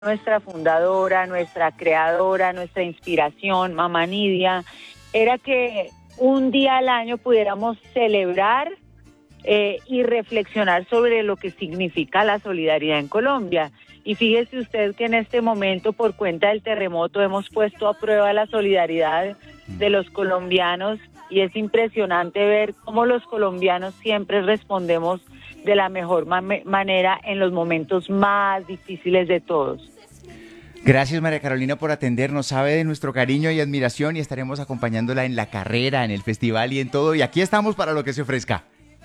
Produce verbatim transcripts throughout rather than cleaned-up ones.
nuestra fundadora, nuestra creadora, nuestra inspiración, Mamá Nidia, era que un día al año pudiéramos celebrar eh, y reflexionar sobre lo que significa la solidaridad en Colombia. Y fíjese usted que en este momento, por cuenta del terremoto, hemos puesto a prueba la solidaridad de los colombianos y es impresionante ver cómo los colombianos siempre respondemos de la mejor ma- manera en los momentos más difíciles de todos. Gracias, María Carolina, por atendernos. Sabe de nuestro cariño y admiración y estaremos acompañándola en la carrera, en el festival y en todo. Y aquí estamos para lo que se ofrezca.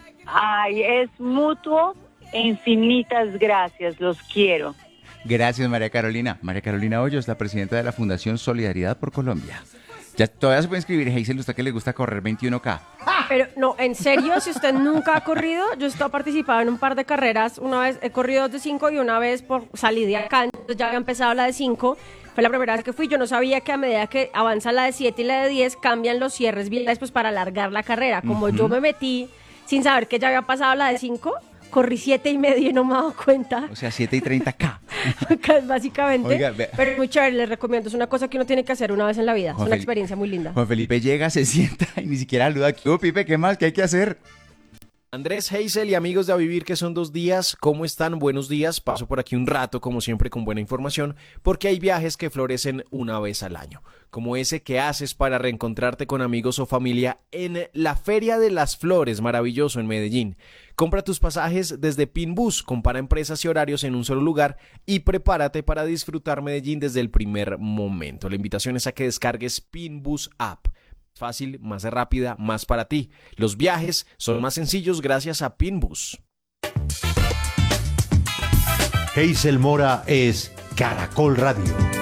Ay, es mutuo e infinitas gracias, los quiero. Gracias, María Carolina. María Carolina Hoyos, la presidenta de la Fundación Solidaridad por Colombia. Ya todavía se puede inscribir, Hazel, usted que le gusta correr veintiuno K. Pero no, en serio, si usted nunca ha corrido, yo he participado en un par de carreras. Una vez he corrido dos de cinco y una vez por salí de acá, entonces ya había empezado la de cinco. Fue la primera vez que fui. Yo no sabía que a medida que avanza la de siete y la de diez cambian los cierres viales pues para alargar la carrera. Como uh-huh. yo me metí sin saber que ya había pasado la de cinco, corrí siete y medio y no me he dado cuenta. O sea, siete y treinta K. Básicamente. Oiga, pero es muy chévere, les recomiendo. Es una cosa que uno tiene que hacer una vez en la vida. Juan es una Fel- experiencia muy linda. Juan Felipe llega, se sienta y ni siquiera saluda. ¿Qué, Pipe? ¿Qué más? ¿Qué hay que hacer? Andrés, Hazel y amigos de A Vivir, que son dos días, ¿cómo están? Buenos días, paso por aquí un rato, como siempre, con buena información, porque hay viajes que florecen una vez al año, como ese que haces para reencontrarte con amigos o familia en la Feria de las Flores, maravilloso, en Medellín. Compra tus pasajes desde Pinbus, compara empresas y horarios en un solo lugar y prepárate para disfrutar Medellín desde el primer momento. La invitación es a que descargues Pinbus App. Fácil, más rápida, más para ti. Los viajes son más sencillos gracias a Pinbus. Hazel Mora es Caracol Radio.